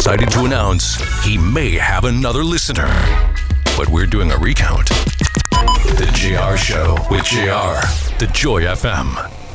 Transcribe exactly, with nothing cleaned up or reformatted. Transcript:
excited to announce he may have another listener. But we're doing a recount. The J R Show with J R, the Joy F M.